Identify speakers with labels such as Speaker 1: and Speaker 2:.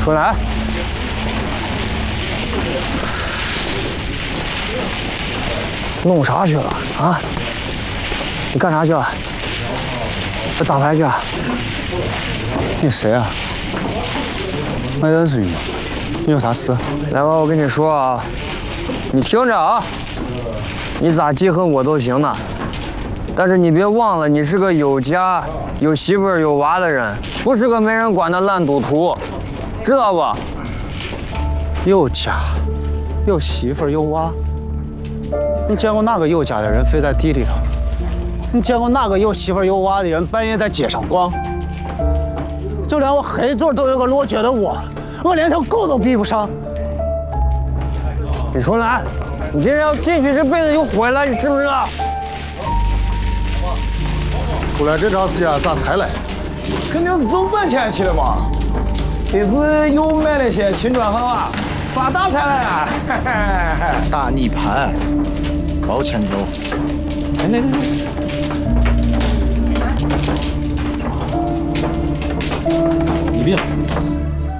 Speaker 1: 出来！弄啥去了啊？你干啥去了？打牌去？
Speaker 2: 你谁啊？没认识你吗？你有啥事？
Speaker 1: 来吧，我跟你说啊，你听着啊，你咋记恨我都行呢，但是你别忘了，你是个有家、有媳妇儿、有娃的人，不是个没人管的烂赌徒，知道不？
Speaker 2: 有家，有媳妇儿，有娃。你见过哪个有家的人睡在地里头？你见过哪个有媳妇儿有娃的人半夜在街上逛？就连我黑嘴都有个落脚的窝，我连条狗都比不上。
Speaker 1: 李春兰，你今天要进去，这辈子就毁了，你知不知道？
Speaker 3: 出来这长时间咋才来？
Speaker 4: 肯定是挣本钱去了嘛。这次又买了些青砖盒啊，发大财了呀！
Speaker 3: 打你盘，包钱走。来。你病。